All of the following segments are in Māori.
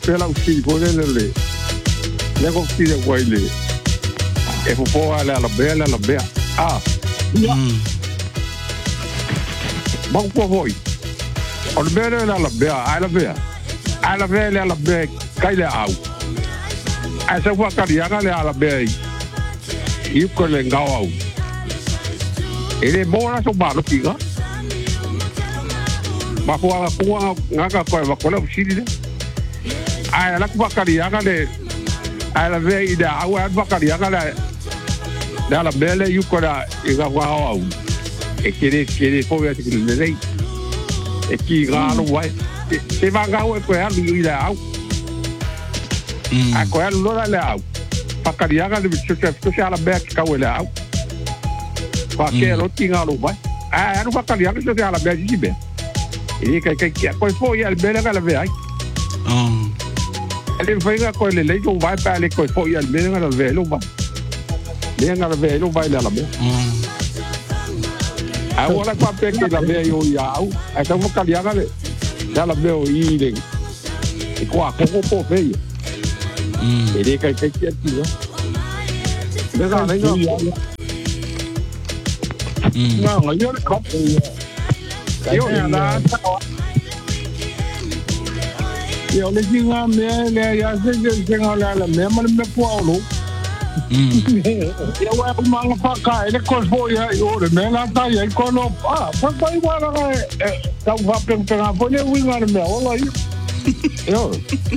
pela o si ko le le ko si le wai le e po ala la bea bang po voi o le bea la bea ala bea kai le au a se wa karianga le ala bea i ko le ngau au ele mora so malo piga ma ko ngaka ko va ko le si le ai la ko karianga le ala bea ida au va karianga le la bea le i ko la i ga wa au e kere ko ya ti le dei e ki ga lo wai se va ga o ko ya li ida au a ko ya lo la le au pakarianga le se ala bea ka o le au pa ke lo tinga lo vai a no pakarianga se ala bea ji be e ka ko fo ya le bea ga la bea ele foi ga ko le ko vai pa le ko fo ya le bea ga la bea lo vai le ga la bea lo vai la bea ahora kwa peke la bea yo ya au a ka pakarianga le la bea o i le ko a ko po fe ele ka ti no no, yo le copo. Yo le digo a me ya se que la me me puedo. Yo voy a mandar para acá, el copo ya yo le me la talla el cono. Pues va igual a va a pegar poner wingar me hola yo.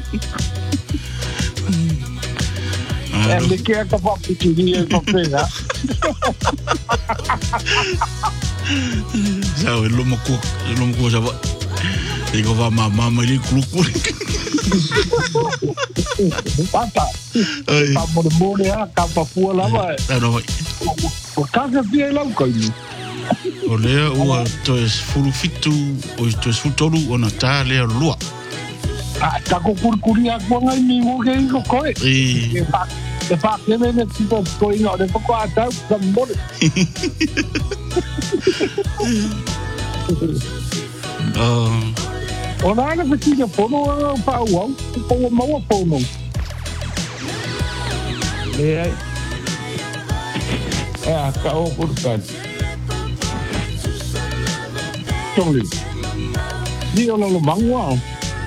Me queda capaz de tirar el papel, Sao lo mo ko sa ba. Iko va mama li kluku. Papa. Papa mo ya capa fu la va. No. O casa pia la ko ni. O le o to es fulu fitu o to es futolu o natale o lua. Ta ko kurkuria ko ngai mi mo ke ko ko. De fa que me necesito coi no de poco ata tambor. Ona na fikia pono pa uau, po mo pono. Ka o kurkan. Tongli. Ni ona lo mangwa.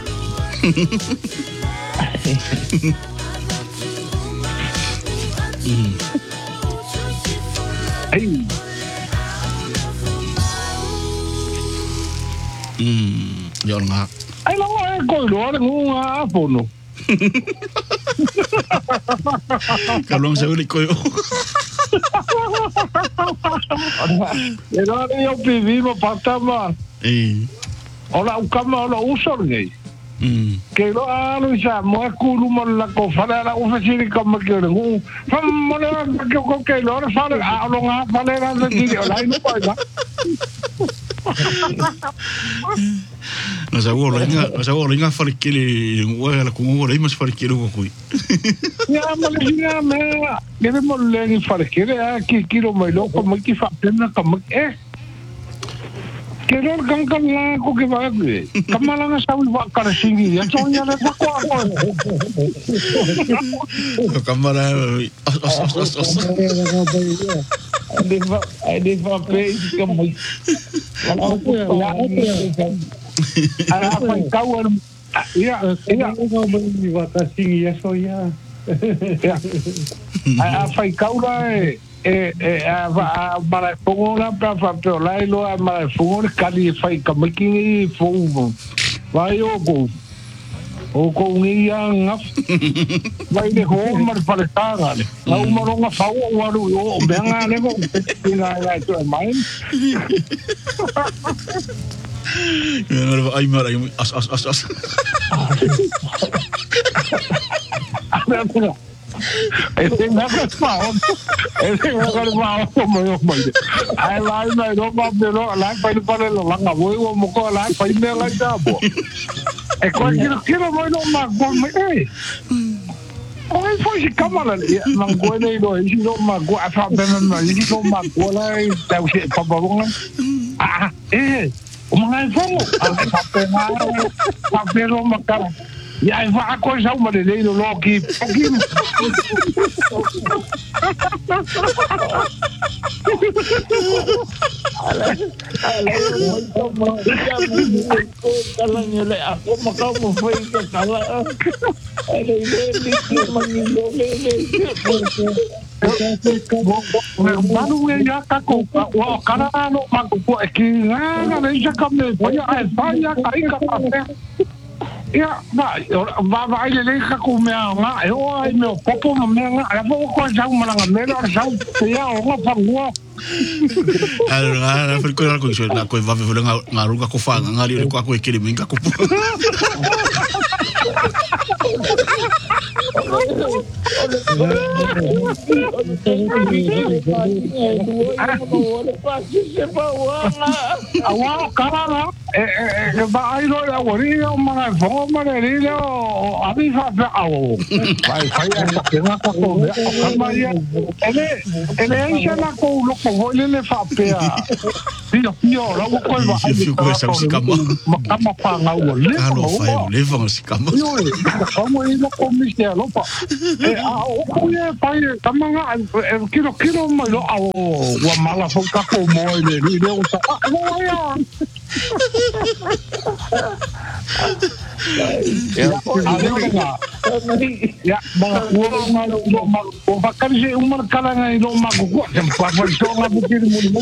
Yo nga. Ai lo ko lo nga fono. Kalong sa uli ko yo. Era yo vivo patama. Ola ukama ola usor ngai. Que lo alo ya mo kulu mo la ko fala la ufasiri como que ngu fam mo la que lo fala alo nga fala la de la no pa. No sa inga fale kele ngwa la ko ngwa ima fale kele ko kui. Ya mo le me que mo le fale kele ki kilo mo lo como que fa pena como Kero gangkan la ko ke ba ke. Kamala nga sa wa ka singi. Ya sonya le ko ko. Kamala Ade va pe como. Wala ko ya. Apa kau ya ko ba ni wa ka singi ya sonya. Apa kau la Marafongo la pra peola lo a Marafongo kali fai kamiki fongo vai o ko ngi yang vai de ho mar paletanga le au maronga fau waru o benga le ko tinga la to mai ai mara as Ese no es pao. Ese no es pao como yo me. Ai lai mai no pa pero lai pa lo langa voy mo ko lai pa me la jabo. E ko quiero moi no ma go me. Oi foi si cámara man go nei do si no ma go a fa ben no si no ma go lai ta si pa bon. O mga fongo. A fa pero ma cara. Ya fa ko sa mo le lo loki. Ako makamu fai ka kala. Ada ini mangilole. Baru ya kako wa kana no maku ki na na ya kame pa ya ya kai ka pa ya ba ile kako me nga e o ai me popo me nga ala po ko sa mo nga me lo sa ya o nga pa ngua ala ko ko so la ko va ve nga ruga ko fa nga ri ko ko kiri minga ko Awal karena bairo ya wari mana fo mana rile o abi fa awo vai ya ko kama ya ele na ko lo ko le fa pea pio lo ko va ko sa sikama makama pa nga wo le fa le va sikama yo como ilo komisia lo pa o ye pa kama nga kilo mai lo awo wa mala fo ka ko mo le rile o sa ya ya mga kuha bakal siya umarkala nga ilo maguguwa papanso nga bukir mo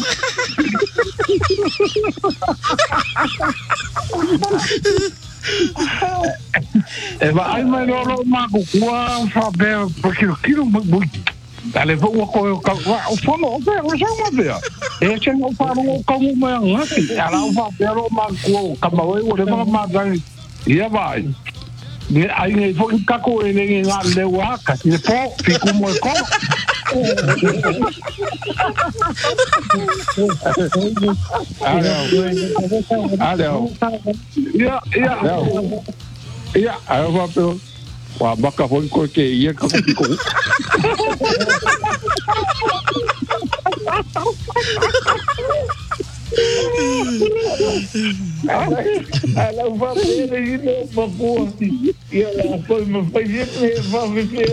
ba ay may lolo maguguwa sabi pakilo dale po ko fono pero sa mo e che no faro ko mo ngati ala fa pero maguguwa kamawe o le mga magang ia vai ni ai nei fo ka ko ele nga le wa ka ni po fiku mo ko ya ai va pero wa baka fo ko ke ia ka ko Ela vai ver aí no papo e ela foi me fazer levar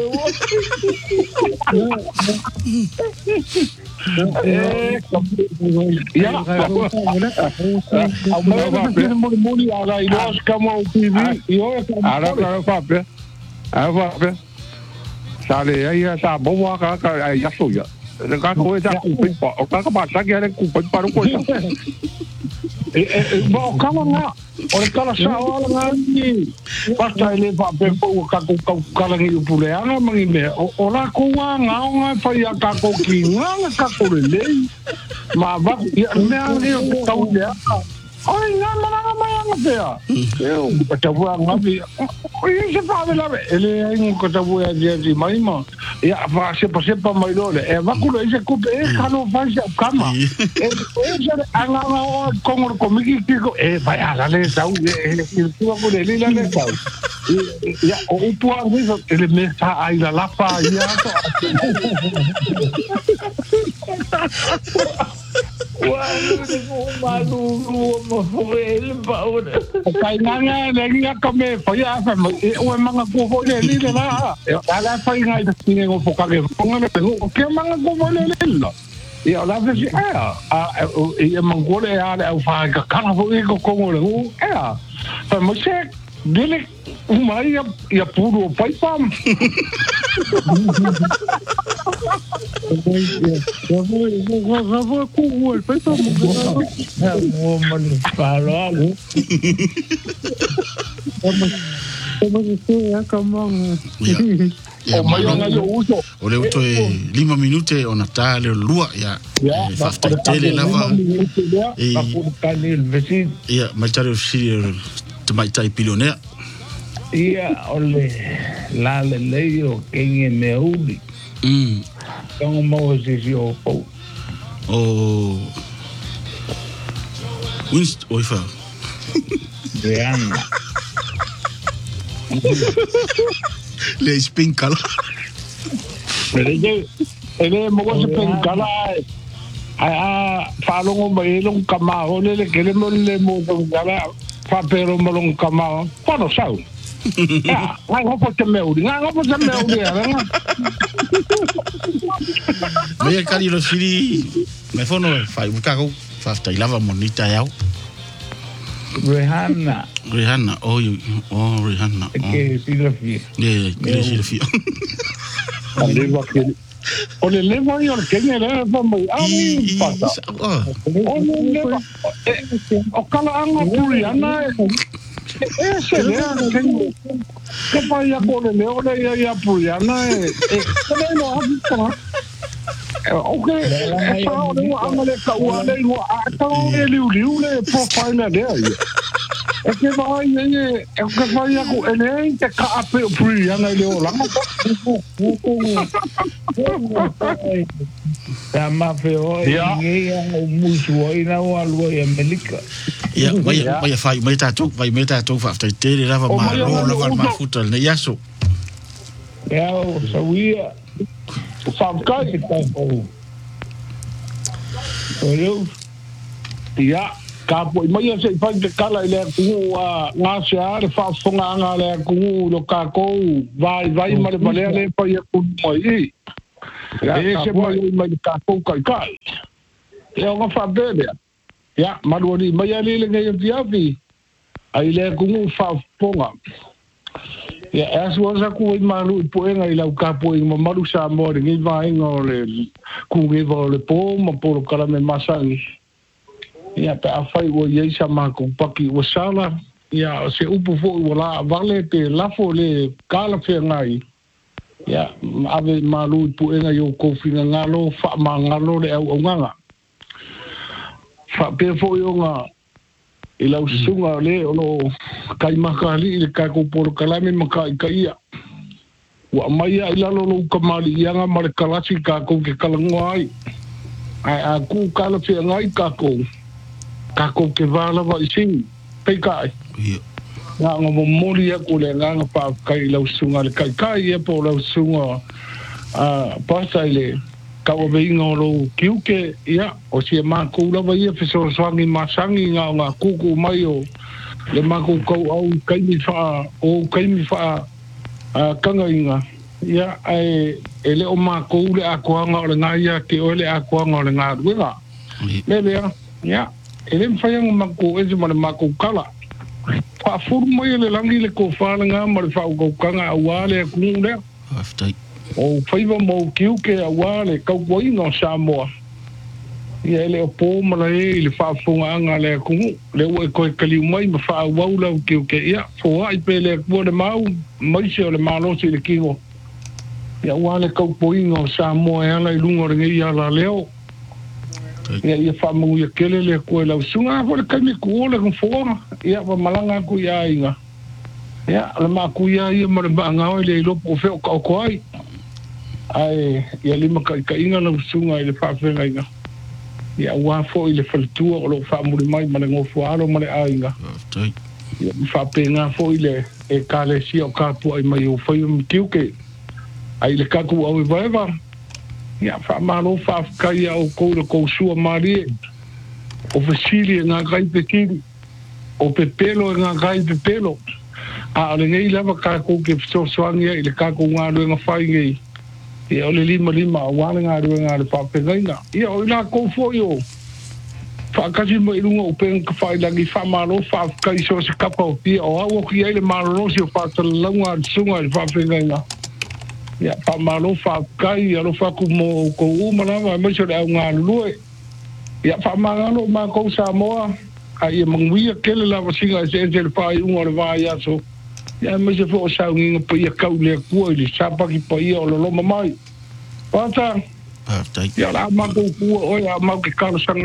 Bo kala nga o kala sa wala nga ni pasta ile pa pe po ka kala ngi pule anga mangi me o la ko nga pa ya ka ko ki nga ka ko le ma ba ya me ani o ka u ya ai nga mana nga pe ya eu ta bua nga bi o ye se pa la ele ai ko ta bua ya di mai ma ya fa se pa mai lo le e va ku le se ku e ka no fa se kama e se anga nga ko ngor ko mi ki ko e va ya la le sa u e ki ku le le le sa ya o tu a visto ele me sa ai la pa ya Kai nanga lengi kame faya fa o manga ko fo le ni la ala fa ngai ta tinga ko ka ke ngone o ke manga ko fo le la ya la ve si e mangole ya le fa ka kana fo ko ko ngole o fa mo se dele mai ya puro pai pam o le uto e 5 minute o Natale o lua ya faafetaitele lava ia maitare o siri te maitai pilionea ia ole la le leio kenge me uli Tong mo si o po o Winst oifa Rihanna le spinkala ele mo ko se penkala falongo bailong kamao le kele mo le mo penkala fa pero mo long kamao pa no sau ngai ngopo te meu dia nga me kali lo fili me fono fai buka ko fa sta lava monita yao Rihanna Rihanna Rihanna que filosofia que filosofia ole leva io che ne leva mai pasa ole leva o kala anga Rihanna ese che fai a con le ole ya Rihanna come no ha okay so le amale ka wa le wa ta le liu le profile there e che vai che fai a con le te ka ape Rihanna le ola sama feo ngia o musu ina o alwa ya melika ya vai fai mai tato fa te te lava ma lava ma futa ne yaso ya so we Famkai ya kapo mai se fa de kala ile ku nga se ar fa fonga nga le ku lo ka ko vai mare le pa ya ku mai e se mai ka ko kai ya nga fa bebe ya malori mai le ngai viavi ai le ku fa fonga ya as was aku malu poenga ila ka poenga malu sa mo ngi vai ngole ku ngi vole po mo por kala me masangi ya pa fai wo ye sa ma ku paki wo sala ya se upu fo wala vale te la fo le kala fe ngai ya ave malu poenga yo ko finga ngalo fa ma ngalo le au nganga fa pe fo yo nga ila usunga le ono kai makali le ka ko por kalame makai kaia wa mai ila lo kamali yanga mar kalasi ka ko ke kalangwai ai aku kala fe ngai ka ko ke vala va isin pe kai ya ngo moli ya ko le nga pa kai la usunga le kai e po la usunga pasa ile ka o veinga lo kiuke ya o si ma ko la va ia fiso swangi masangi nga kuku mai o le ma ko au kai mi fa kanga inga ya ai ele o ma ko le akwa nga le nga ya ke o le akwa nga le nga ruga le ya ele fa yang ma ko e ma ko kala fa fur mai le langi le ko fa nga ma fa ko kanga awale ku le aftai o faiva mo kiuke awale ka koi no Samoa ia le po mala le fa fonga anga le ku le o ko kali mai ma fa waula kiuke ia fo ai pele ko de mau mai se le malo se le kigo ia wale ka koi no Samoa ala lungo ringi ia la leo ia fa mo ia kele le ko la sunga fo le kami ku le ko fo ia fa malanga ku ia inga ia le ma ku ia ma ba nga le lo po fe ko ai ai ia lima ka inga na sunga ile fa fe nga ia wa fo ile faltua o lo fa muri mai ma ngo fo alo ma le ainga ia fa pe nga fo ile e kale si o ka pu ai mai o fa yum kiuke ai le ka ku o va ia fa ma lo fa ka ia o ko sua mari o fasili nga kai pe kiri o pe pelo nga kai pe pelo a le ngai lava ka ko ke so swangia ile ka ko nga lo nga fa ngai ia ole lima wale nga le fa pe ngai ia o la ko fo yo fa ka si mo ilunga o pen ka fa lagi fa ma lo fa ka so se ka pa o pi o awo ki ile ma lo si fa ta longa sunga fa pe ngai ia fa ma lo fa ka ia lo fa ku mo ko u ma na ma so nga lu ia fa ma lo ma ko sa mo ai mangwia kele la vasinga se le fa un o va ya so ya me se fo sa un po ia ka le ku ile sa pa ki po ia o lo mai pata ya la ma ko ku o ya ma ki ka sanga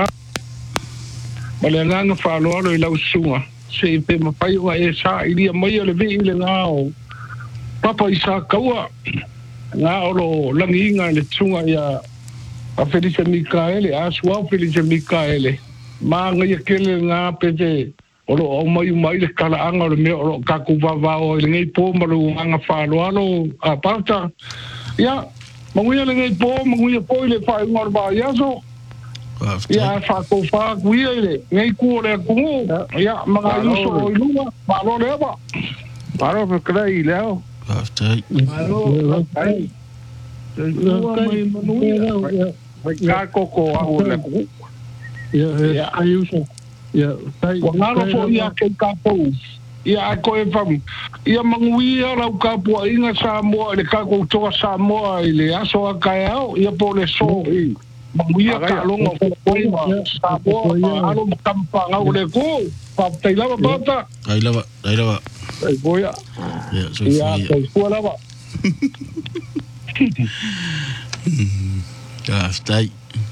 bale nga fa lo la sunga se pe ma pa ia e sa ile mai le vi ile nga o papa isa kaua nga o lo langinga le sunga ya a Felice Micaele a sua Felice Micaele ma nga ia kele nga pete o mai le kala anga le me o ka ku va o le ngai po ma lo nga fa lo a parta ya manguia le ngai po manguia po le fa ngor ba ya so ya fa ko fa kuia le ngai ku le ku ya ma ga yo so ilunga ma lo le ba Paro pe krai leo. Aftai. Malo, ai. Ua mai manuia. Mai ka koko au le ku. Ya, ayuso. Ya, tai. Wa ngaro fo ia ke ka pou. Ia ko e fam. Ia manguia rau ka po inga Samoa le ka ko toa Samoa ile aso ka ao ia po le so i. Manguia ka longa fo poima Samoa alo kampa ngau le ko. Pa tai lava bata. Ai lava. Ai boia. Ya, so Ia foi. ko ko lava. Aftai.